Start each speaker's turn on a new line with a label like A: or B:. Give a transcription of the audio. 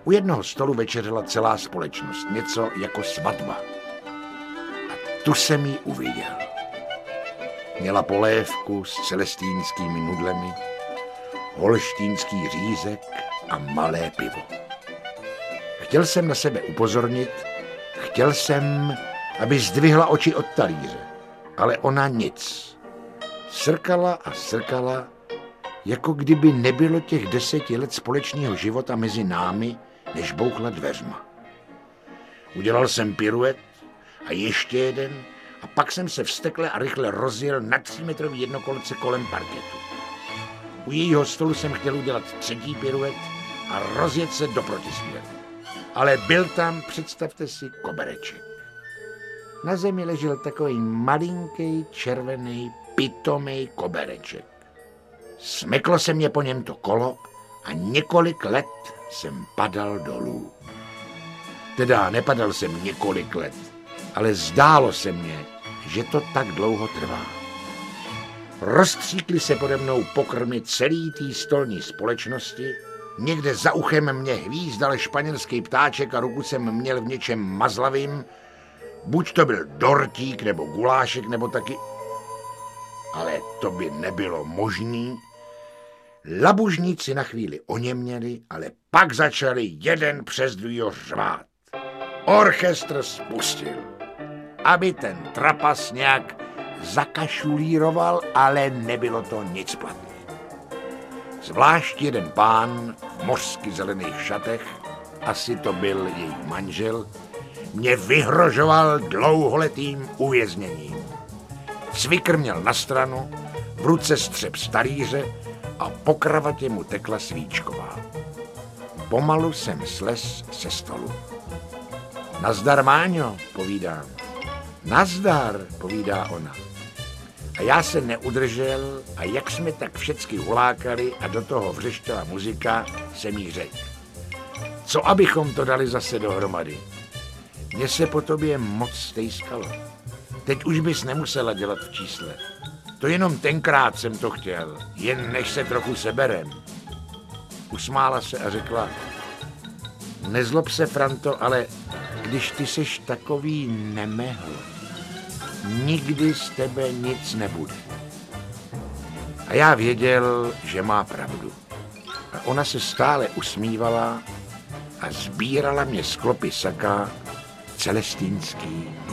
A: U jednoho stolu večeřela celá společnost, něco jako svatba. A tu jsem ji uviděl. Měla polévku s celestínskými nudlemi, holštínský řízek a malé pivo. Chtěl jsem na sebe upozornit, chtěl jsem, aby zdvihla oči od talíře, ale ona nic. Srkala a srkala, jako kdyby nebylo těch 10 let společného života mezi námi, než bouchla dveřma. Udělal jsem piruet a ještě jeden a pak jsem se vztekle a rychle rozjel na 3metrový jednokolce kolem parketu. U jejího stolu jsem chtěl udělat 3. piruet a rozjet se do protisměru. Ale byl tam, představte si, kobereček. Na zemi ležel takový malinký, červený, pitomej kobereček. Smeklo se mě po něm to kolo a několik let jsem padal dolů. Teda nepadal jsem několik let, ale zdálo se mně, že to tak dlouho trvá. Rozstříkli se pode mnou pokrmy celý té stolní společnosti, někde za uchem mě hvízdal španělský ptáček a ruku jsem měl v něčem mazlavým, buď to byl dortík nebo gulášek nebo taky... Ale to by nebylo možný. Labužníci na chvíli oněměli, ale pak začali jeden přes druhýho řvát. Orchestr spustil, aby ten trapas nějak zakašulíroval, ale nebylo to nic platný. Zvlášť jeden pán v mořsky zelených šatech, asi to byl jejich manžel, mě vyhrožoval dlouholetým uvězněním. Cvikr měl na stranu, v ruce střep z talíře a po kravatě mu tekla svíčková. Pomalu jsem slez se stolu. Nazdar, Máňo, povídám. Nazdar, povídá ona. A já se neudržel a jak jsme tak všecky hulákali a do toho vřeštěla muzika, jsem jí řekl. Co abychom to dali zase dohromady? Mně se po tobě moc stejskalo. Teď už bys nemusela dělat v čísle. To jenom tenkrát jsem to chtěl, jen než se trochu seberem. Usmála se a řekla, nezlob se, Franto, ale když ty seš takový nemehl, nikdy z tebe nic nebude. A já věděl, že má pravdu. A ona se stále usmívala a sbírala mě z klopy saka celestínský